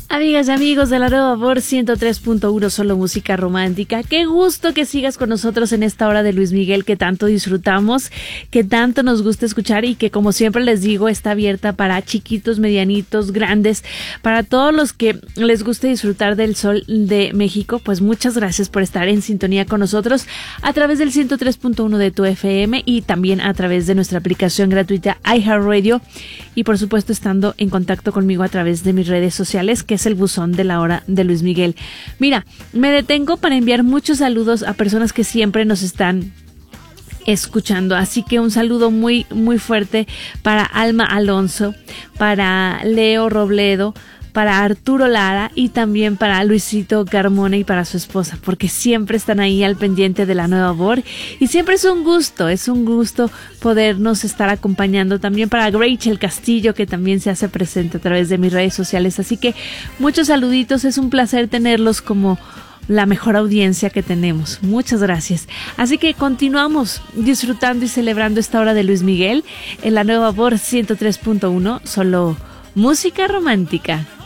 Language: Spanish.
Amigas y amigos de la Nueva Voz 103.1, solo música romántica. Qué gusto que sigas con nosotros en esta hora de Luis Miguel que tanto disfrutamos, que tanto nos gusta escuchar y que, como siempre les digo, está abierta para chiquitos, medianitos, grandes, para todos los que les guste disfrutar del sol de México. Pues muchas gracias por estar en sintonía con nosotros a través del 103.1 de tu FM y también a través de nuestra aplicación gratuita iHeartRadio y, por supuesto, estando en contacto conmigo a través de mis redes sociales, que es el buzón de la hora de Luis Miguel. Mira, me detengo para enviar muchos saludos a personas que siempre nos están escuchando, así que un saludo muy muy fuerte para Alma Alonso, para Leo Robledo, para Arturo Lara y también para Luisito Carmona y para su esposa, porque siempre están ahí al pendiente de la Nueva Voz y siempre es un gusto podernos estar acompañando. También para Rachel Castillo, que también se hace presente a través de mis redes sociales, así que muchos saluditos, es un placer tenerlos como la mejor audiencia que tenemos. Muchas gracias. Así que continuamos disfrutando y celebrando esta hora de Luis Miguel en la Nueva Voz 103.1, solo música romántica.